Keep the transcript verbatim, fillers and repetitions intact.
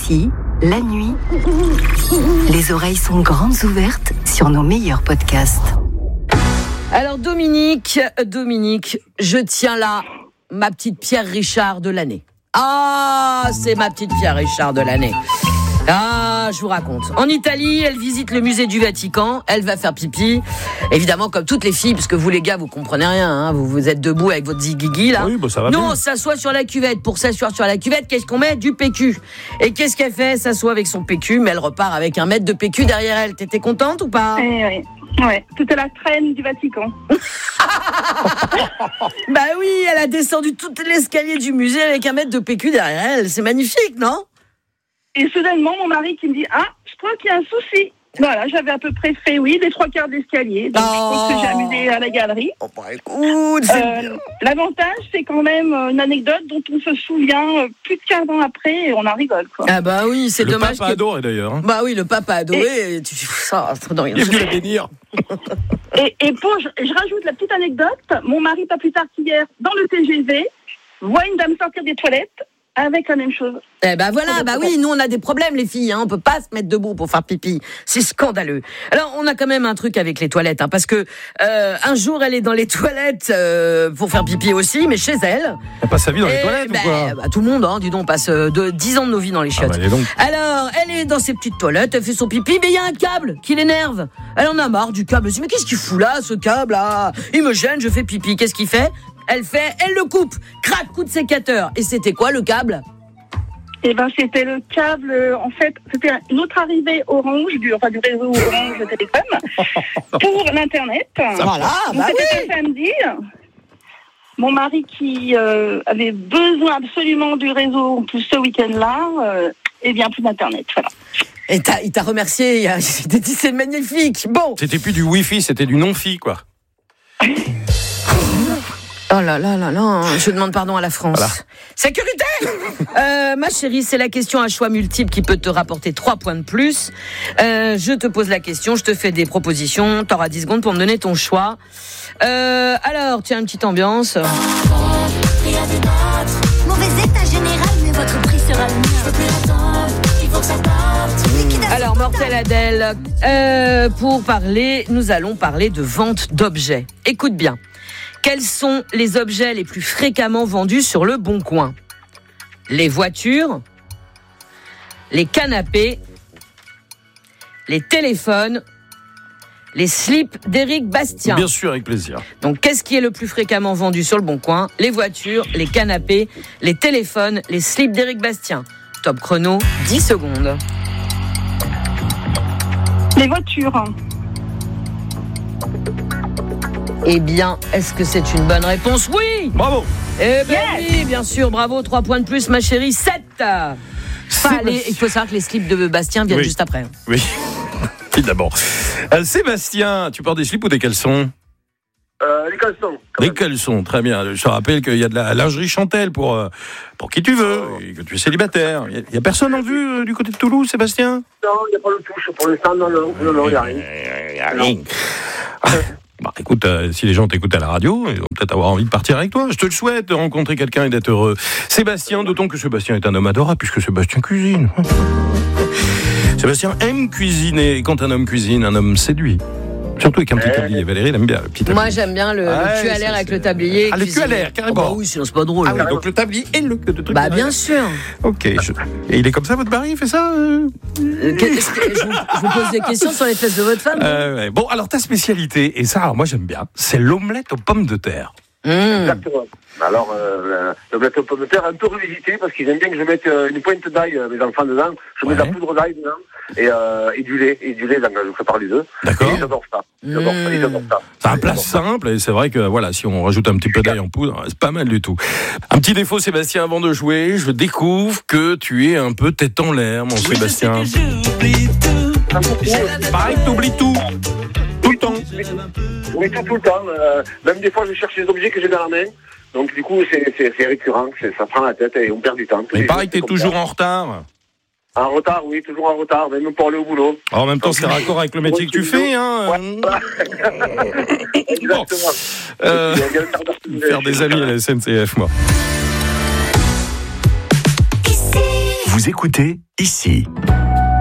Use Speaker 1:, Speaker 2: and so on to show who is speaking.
Speaker 1: Ici, la nuit, les oreilles sont grandes ouvertes sur nos meilleurs podcasts.
Speaker 2: Alors Dominique, Dominique, je tiens là ma petite Pierre Richard de l'année. Ah, c'est ma petite Pierre Richard de l'année. Ah, je vous raconte. En Italie, elle visite le musée du Vatican. Elle va faire pipi. Évidemment, comme toutes les filles, parce que vous les gars, vous comprenez rien. Hein, vous, vous êtes debout avec votre zigigi là.
Speaker 3: Oui, bah ça va.
Speaker 2: Nous,
Speaker 3: bien.
Speaker 2: on s'assoit sur la cuvette. Pour s'asseoir sur la cuvette, qu'est-ce qu'on met ? Du P Q. Et qu'est-ce qu'elle fait ? Elle s'assoit avec son P Q, mais elle repart avec un mètre de P Q derrière elle. T'étais contente ou pas ?
Speaker 4: Oui, oui. Ouais, toute la traîne du Vatican.
Speaker 2: Bah oui, elle a descendu tout l'escalier du musée avec un mètre de P Q derrière elle. C'est magnifique, non ?
Speaker 4: Et soudainement, mon mari qui me dit « Ah, je crois qu'il y a un souci ». Voilà, j'avais à peu près fait, oui, les trois quarts d'escalier. Donc, oh. je pense que j'ai amusé à la galerie.
Speaker 2: Oh, bah écoute, c'est
Speaker 4: euh,
Speaker 2: bien.
Speaker 4: L'avantage, c'est quand même une anecdote dont on se souvient plus de quinze ans après et on en rigole, quoi.
Speaker 2: Ah bah oui, c'est
Speaker 3: le
Speaker 2: dommage.
Speaker 3: Le papa
Speaker 2: que...
Speaker 3: adoré d'ailleurs. Hein.
Speaker 2: Bah oui, le papa adoré. Et... Tu... Ça, non,
Speaker 3: il est venu la bénir.
Speaker 4: et, et pour, je, je rajoute la petite anecdote. Mon mari, pas plus tard qu'hier, dans le T G V, voit une dame sortir des toilettes avec la même chose.
Speaker 2: Eh ben voilà, bah oui, nous on a des problèmes les filles, hein, on peut pas se mettre debout pour faire pipi, c'est scandaleux. Alors on a quand même un truc avec les toilettes, hein, parce que euh, un jour elle est dans les toilettes euh, pour faire pipi aussi, mais chez elle.
Speaker 3: Elle passe sa vie dans les toilettes
Speaker 2: bah,
Speaker 3: ou quoi
Speaker 2: bah, tout le monde, hein, dis donc, on passe de dix ans de nos vies dans les chiottes.
Speaker 3: Ah bah, donc.
Speaker 2: Alors elle est dans ses petites toilettes, elle fait son pipi, mais il y a un câble qui l'énerve. Elle en a marre du câble, elle se dit mais qu'est-ce qu'il fout là, ce câble là ? Il me gêne, je fais pipi, qu'est-ce qu'il fait ? Elle fait, elle le coupe, crac, coup de sécateur. Et c'était quoi le câble ?
Speaker 4: Eh ben, c'était le câble, en fait, c'était une autre arrivée Orange, du, enfin, du réseau Orange Télécom, pour l'Internet.
Speaker 2: Voilà,
Speaker 4: donc,
Speaker 2: bah
Speaker 4: c'était
Speaker 2: oui.
Speaker 4: un samedi. Mon mari qui euh, avait besoin absolument du réseau, en plus ce week-end-là, euh, eh bien, plus d'Internet, voilà.
Speaker 2: Et t'as, il t'a remercié, il t'a dit c'est magnifique. Bon.
Speaker 3: C'était plus du Wi-Fi, c'était du non-fi, quoi.
Speaker 2: Oh là là là là, je demande pardon à la France.
Speaker 3: Voilà.
Speaker 2: Sécurité euh, Ma chérie, c'est la question à choix multiple qui peut te rapporter trois points de plus. Euh, je te pose la question, je te fais des propositions, t'auras dix secondes pour me donner ton choix. Euh, alors, tiens, une petite ambiance.
Speaker 5: Mauvais état général, mais votre prix sera le mien. Je veux plus attendre, il faut que ça parte.
Speaker 2: Alors, Mortel Adèle, euh, pour parler, nous allons parler de vente d'objets. Écoute bien. Quels sont les objets les plus fréquemment vendus sur le Bon Coin ? Les voitures, les canapés, les téléphones, les slips d'Éric Bastien.
Speaker 3: Bien sûr, avec plaisir.
Speaker 2: Donc, qu'est-ce qui est le plus fréquemment vendu sur le Bon Coin ? Les voitures, les canapés, les téléphones, les slips d'Éric Bastien. Top chrono, dix secondes.
Speaker 4: Les voitures.
Speaker 2: Eh bien, est-ce que c'est une bonne réponse ? Oui !
Speaker 3: Bravo.
Speaker 2: Eh bien
Speaker 4: Yes.
Speaker 2: oui, bien sûr, bravo, trois points de plus, ma chérie, sept. Enfin, allez, il faut savoir que les slips de Bastien viennent
Speaker 3: Oui.
Speaker 2: juste après.
Speaker 3: Oui, évidemment. Euh, Sébastien, tu portes des slips ou des caleçons ?
Speaker 6: Euh, les caleçons.
Speaker 3: Des caleçons, très bien. Je te rappelle qu'il y a de la lingerie Chantel pour, euh, pour qui tu veux, et que tu es célibataire. Il n'y a, a personne en vue euh, du côté de Toulouse, Sébastien ?
Speaker 6: Non, il n'y a pas le touche. Pour l'instant, non, non, non, non, il n'y a rien.
Speaker 3: Il n'y a rien. Bah, écoute, euh, si les gens t'écoutent à la radio, ils vont peut-être avoir envie de partir avec toi. Je te le souhaite, de rencontrer quelqu'un et d'être heureux. Sébastien, d'autant que Sébastien est un homme adorable, puisque Sébastien cuisine. Sébastien aime cuisiner, et quand un homme cuisine, un homme séduit. Surtout avec un petit
Speaker 6: Eh.
Speaker 3: tablier. Valérie, elle aime bien le petit tablier.
Speaker 2: Moi, j'aime bien le,
Speaker 3: Ouais,
Speaker 2: le cul à
Speaker 3: ça,
Speaker 2: l'air avec
Speaker 3: c'est-
Speaker 2: le tablier.
Speaker 3: Ah, le
Speaker 2: cuisiner.
Speaker 3: cul à l'air, carrément.
Speaker 2: Oh, bah oui, sinon c'est pas drôle.
Speaker 3: Ah oui, donc le tablier et le, le truc.
Speaker 2: Bah bien sûr.
Speaker 3: Ok. je- Et il est comme ça, votre mari, il fait ça euh
Speaker 2: Euh, qu'est-ce que- je, vous, je vous pose des questions sur les fesses de votre femme.
Speaker 3: Euh, ouais. Bon, alors ta spécialité, et ça, alors moi j'aime bien, c'est l'omelette aux pommes de terre.
Speaker 2: Mmh.
Speaker 6: Exactement. Alors, euh, le blé aux pommes de terre un peu revisité parce qu'ils aiment bien que je mette euh, une pointe d'ail, euh, mes enfants, dedans. Je mets de
Speaker 3: Ouais.
Speaker 6: la poudre d'ail dedans et, euh, et du lait. Et du lait, donc, je prépare les deux.
Speaker 3: D'accord.
Speaker 6: Et ils adorent ça. Ils adorent ça. Ils adorent ça.
Speaker 3: C'est un
Speaker 6: Ils
Speaker 3: plat
Speaker 6: adorent ça.
Speaker 3: simple, et c'est vrai que voilà, si on rajoute un petit peu d'ail en poudre, c'est pas mal du tout. Un petit défaut, Sébastien, avant de jouer, je découvre que tu es un peu tête en l'air, mon Sébastien. Pareil que t'oublies tout. Tout le temps.
Speaker 6: Oui, tout, tout le temps. Euh, même des fois, je cherche les objets que j'ai dans la main. Donc, du coup, c'est, c'est, c'est récurrent. C'est, ça prend la tête et on perd du temps.
Speaker 3: Mais pareil que t'es toujours en retard.
Speaker 6: En retard, oui, toujours en retard, même pour aller au boulot.
Speaker 3: Alors, en même temps, c'est raccord avec le métier que tu fais, hein.
Speaker 6: Exactement.
Speaker 3: Euh,
Speaker 6: Il y a le quart d'heure de-
Speaker 3: faire des amis à la S N C F, moi.
Speaker 5: Ici.
Speaker 7: Vous écoutez ici.